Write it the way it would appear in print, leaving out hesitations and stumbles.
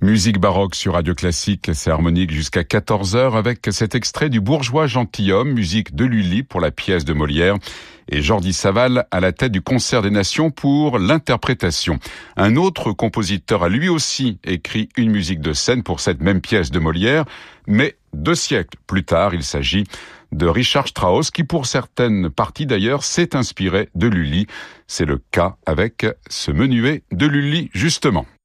Musique baroque sur Radio Classique, c'est harmonique jusqu'à 14h avec cet extrait du Bourgeois gentilhomme, musique de Lully pour la pièce de Molière et Jordi Savall à la tête du Concert des Nations pour l'interprétation. Un autre compositeur a lui aussi écrit une musique de scène pour cette même pièce de Molière, mais 2 siècles plus tard, il s'agit de Richard Strauss qui pour certaines parties d'ailleurs s'est inspiré de Lully. C'est le cas avec ce menuet de Lully justement.